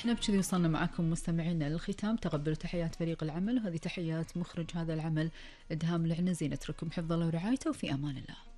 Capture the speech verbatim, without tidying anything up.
احنا بكذي وصلنا معكم مستمعينا للختام. تقبلوا تحيات فريق العمل، وهذه تحيات مخرج هذا العمل إدهام العنزي. نترككم حفظ الله ورعايته، وفي أمان الله.